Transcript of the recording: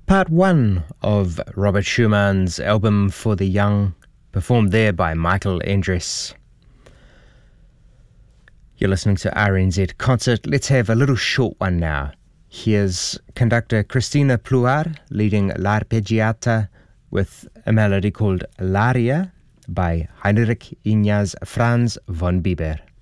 Part 1 of Robert Schumann's album for the young, performed there by Michael Endres. You're listening to RNZ Concert. Let's have a little short one now. Here's conductor Cristina Pluar leading L'Arpeggiata with a melody called L'aria by Heinrich Ignaz Franz von Bieber.